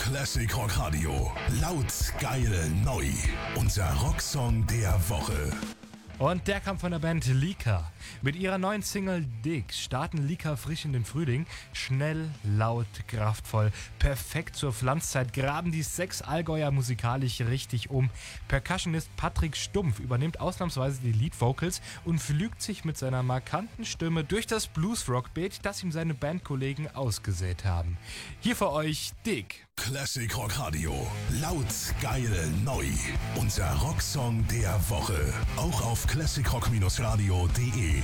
Classic Rock Radio. Laut, geil, neu. Unser Rocksong der Woche. Und der kam von der Band Lika. Mit ihrer neuen Single Dig starten Lika frisch in den Frühling. Schnell, laut, kraftvoll, perfekt zur Pflanzzeit graben die 6 Allgäuer musikalisch richtig um. Percussionist Patrick Stumpf übernimmt ausnahmsweise die Lead-Vocals und flügt sich mit seiner markanten Stimme durch das Blues-Rock-Beat, das ihm seine Bandkollegen ausgesät haben. Hier für euch Dig. Classic Rock Radio. Laut, geil, neu. Unser Rocksong der Woche. Auch auf classicrock-radio.de.